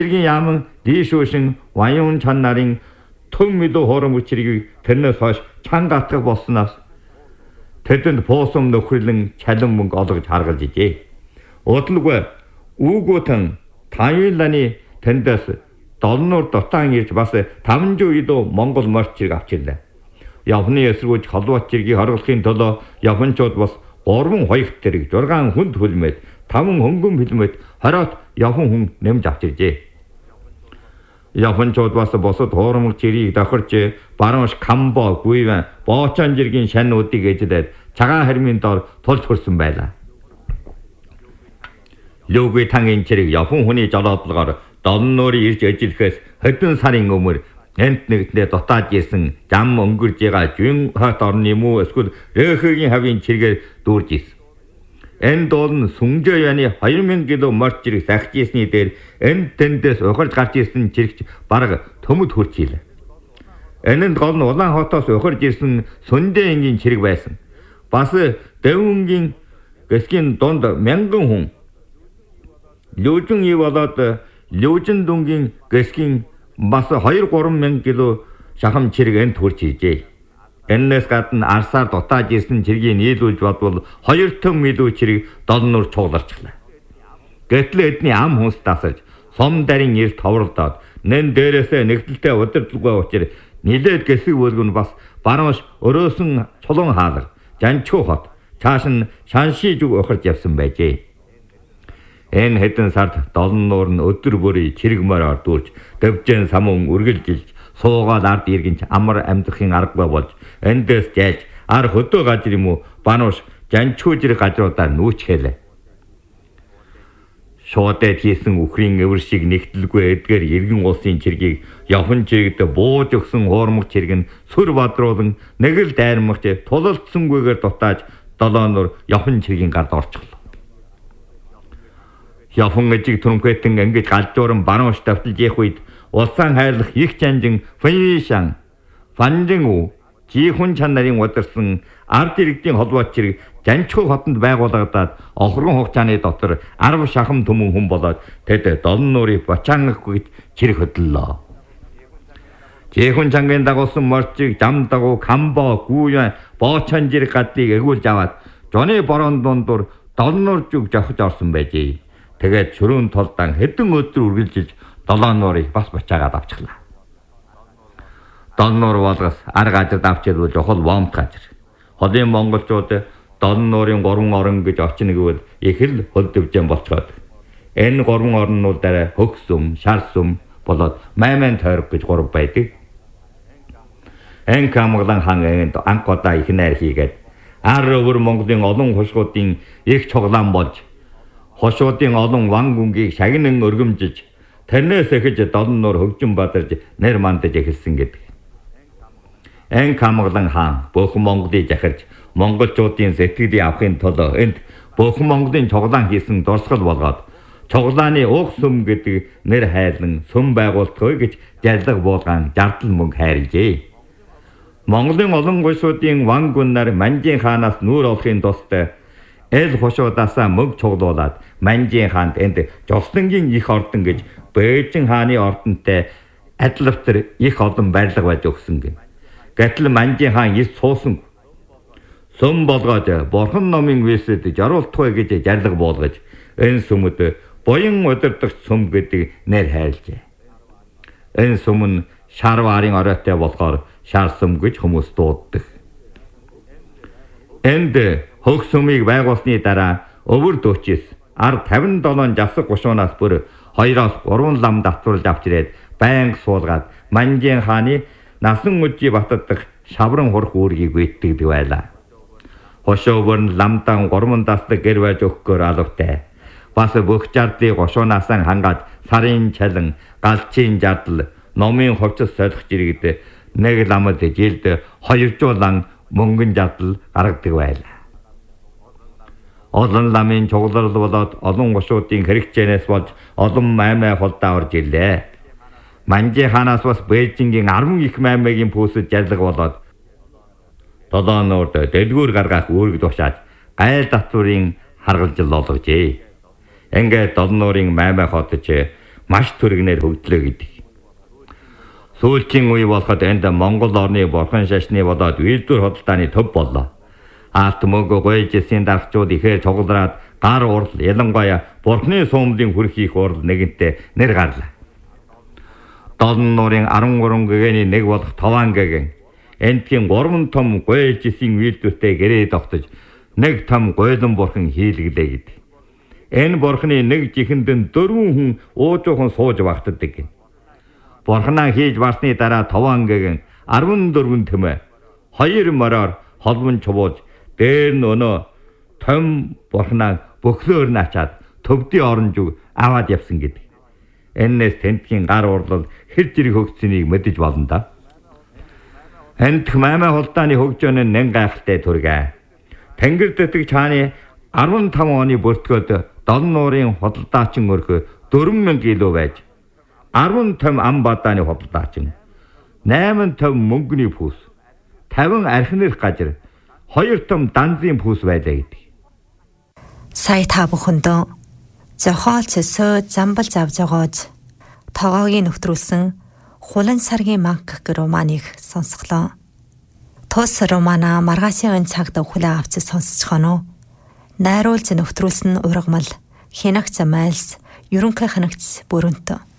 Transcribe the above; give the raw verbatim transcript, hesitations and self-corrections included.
Цэргийн яаман дийшүүшин ваюун чан нарын төм мэдүү хоорон үчирийг тэрнээс хойш чангатгах болсноос тэдэнд поосом нөхрөлн чалин мөнгө олгож харгалж ижээ. Удлгүй үүгүүтэн Тайланы тэндээс долноор дотаан ирж бас таван зуун идөө Монгол морч зэрэг авчирлаа. Явхны эсрүүж холбоот зэргийг харгалахын тулд явханчууд бас гурван хоёрт тэрэг зургаан хүнд хөлмөд таван хөнгөн хөлмөд хороод явхан хүн нэмж авчиржээ. Явханчууд бас босод хоормог зэргийг давхарч баруунш камбо гүйвэн боочон зэргийн шануудыг эзлээд цагаан хармын дор тулж хөрсөн байлаа. Лүгүй тангийн зэрэг явхан хүний жолоодлогоор долнуурын ирж ажиллахаас хэдэн сарын өмнө энт нэгтнээ дотаад ирсэн зам өнгөрж байгаа зүүн хот орны юм уу эсвэл Рехигийн хавийн чиргээр дүүрж ирсэн. Энэ доол нь Сүнжээяны хоёр мянган км морч зэрэг сахиж ирсний дээр энэ тэндээс ухарж гарч ирсэн чирэгч бараг төмөд хүрч ийлээ. Энэ нь гол нь Улаанхотоос ухарж ирсэн Сүнжээгийн чирэг байсан. Бас Дэвүнгийн гэсгийн донд мянган хүн Лүжин ив болоод Лүжин дүнгийн гэсгийн бас хоёр гурван мянган км шахам чирэг энд хүрч ижээ. Энэс гадна арсаар дутааж ирсэн чиргийг нийлүүлж бодвол хоёр том мэдүү чирэг долноор чууларчлаа. Гэтэл эдний ам хүнс тасарч сом дарин эрт товрлдоод нэн дээрээсээ нэгдэлтэй удирдлагүй учир нилээд гэсэг бүлгүн бас баруунш өрөөсөн чулуун хаалга Жанчуу хот цааш нь Шанши зүг ухарж явсан байжээ. Энэ хэдэн сард долноор нь өдөр бүрий чирэг мороор дүүрч дэвжэн самун үргэлжилж суугаад ард иргэнч амар амьдрахын аргагүй болж эндээс жайж ар хөдөө газар юм уу банууш Жанчуу зэрэг газруудаар нүүчхээлээ. Шуудэд хийсэн үхрийн эвэр шиг нэгтлгүй эдгээр иргэн улсын чиргийг явхан чирэгт бууж өгсөн хоормог чирэг нь сүр бадруулан нэг л дайрмагч тулалдсангүйгээр дутааж долооноор явхан чиргийн гард орчихлоо. Явхан эжиг түрэмхэтэн ингэж галжууран баруунш давталж явах үед улаан хайрлах их жанжин Фэйшан Фанжин уу жихүн чан нарын удирсан ард иргэдийн холбоот чирэг Жанчуу хотод байгуулагдаад охрон хугацааны дотор арав шахам түмэн хүн болоод тэд долнуурыг бочаангахгүйд чирэг хөдлөлөө. Жихүн чангийн дагуулсан морчиг зам дагуу камбо гүйвэн боочон зэрэг гадлыг эгүүлж аваад жоны борон дундуур долнуур зүг жохиж орсон байжээ. Тэгээд шөрөөн толдан хэдэн өдөр үргэлжилж долоонуурыг бас бочаагаад авчихлаа. Долнуур болгос арга газарт авчирвал жохол вомт газар. Холын монголчууд долнуурын гурван орон гэж очно гэвэл их л хөлдөвжэн болцоод. Энэ гурван орнуудаараа хөгсөм, шарсөм болоод майман тойрог гэж гурав байдаг. Эн камглан хан энд анкода их найр хийгээд ар өвөр Монголын олон хушгуудын их цуглаан болж хошуудын олон ван гүнгийг шагнан өргөмжиж тэрнээс эхэж долнуур хөгжин бадарж нэр мандаж эхэлсэн гэдэг. Эн камглан хаан бүхэн Монголыг захирж монголчуудын сэтгэлийг авахын тулд энд бүхэн Монголын цуглаан хийсэн дурсгал болгоод цуглааны уг сүм гэдэг нэр хайлан сүм байгуултгүй гэж жарлаг буулгаан жардал мөнгө хайрлжээ. Монголын олон гуйсуудын ван гүн нар Манжин хаанаас нүүр олохын тулд эл хошуудаасаа мөнгө цуглуулад Манжин хаанд энд Жослонгийн их ордон гэж Бээжин хааны ордонтой адилвтар их олон барилга байж өгсөн гин. Гэтэл Манжин хаан ис суусан. Сүм болгоод Бурхан номын вэсэд жаруултгүй гэж жарлаг буулгаж энэ сүмд буян удирдагч сүм гэдэг нэр хайрлжээ. Энэ сүм нь шарварын оройтой болохоор шар сүм гэж хүмүүс дууддаг. Энд хөх сүмийг байгуулсны дараа өвөр дөөчис ар тавин долоон жасаг гушуунаас бүр хоёроос гурван лам давтруулж авчирээд байнга суулгаад Манжин хааны насан үжи батад дах шавран хурх үүргийг үйтгэдэг байлаа. Хошоовор нь ламдан гурван дасдаг гэр байж өгөхөөр алавтай. Бас бүх жардлыг гушуунаас хангаад сарын чалан галчийн жардал номын хувцас солих жирэгд нэг ламд жилд хоёр жуулан мөнгөн жардал гаргадаг байлаа. Олон ламын чуглал болоод олон гушуудын хэрэгцээнээс болж олон маймай холдоо орж ирлээ. Манжин хаанаас бас Бээжингийн арван их маймайгийн пүүсэд жарлаг болоод долоонуурд дэлгүүр гаргах үүрэг тушаад гайл татврын харгалжил олгожээ. Ингээд долнуурын маймай хотч маш түргэнээр хөгдлөө гэдэг. Сүүлчийн үе болоход энд Монгол орны бурхан шашны болоод үйлдвэр худалдааны төв боллоо. Алт мөнгө гойжсэн даргачууд ихээр цуглараад гар урал ялангуяа бурхны суумлын хүрх их урал нэгэнтээ нэр гарлаа. Долн нуурын арван гурван гэгэний нэг болох Таван гэгэн энтхийн гурван том гойжсэн үйлдвэртэй гэрээ тогтож нэг том гойлон бурхан хийлгэлээ гэдэг. Энэ бурхны нэг жихэндэн дөрвөн хүн уужуухан сууж багтдаг гин. Бурханаа хийж барсны дараа Таван гэгэн арван дөрвөн төмөө хоёр мороор холбон чубууж дээр нь өнөө том бурханаа бөхлөөр начаад төвдийн оронжиг аваад явсан гэдэг. Энэс тентхийн гар урлал хэр зэрэг хөгцсөнийг мэдэж болно да. Энд мамаа холдааны хөгжөөний нэн гайхалтай түргэ. Тэнгэр дэтгэж чааны арван таван оны бүртгөөд долн нуурын худалдаачин өрхө дөрвөн мянган кило байж арван том ам бадааны худалдаачин, найман том мөнгөний пүүс, таван архинырх газар, хоёр том данзын пүүс байлаа гэдэг. Сая та бүхэндөө зохиол цэсөө замбал завж байгааз тогоогийн нөхтрүүлсэн Хулан саргийн манк гэх романыг сонсголоо. Тус романа маргаашийн цагт хүлээн авч сонсчихоно. Найруулж нөхтрүүлсэн ургамал Хинагц Майлс ерөнхий ханагц бүрэнт.